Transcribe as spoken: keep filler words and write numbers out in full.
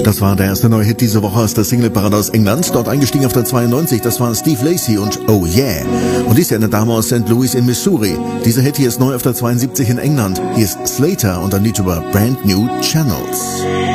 Das war der erste neue Hit diese Woche aus der Single-Parade aus England. Dort eingestiegen auf der zweiundneunzig, das war Steve Lacy und Oh Yeah. Und dies ist eine Dame aus Sankt Louis in Missouri. Dieser Hit hier ist neu auf der zweiundsiebzig in England. Hier ist Slater und ein Lied über Brand New Channels.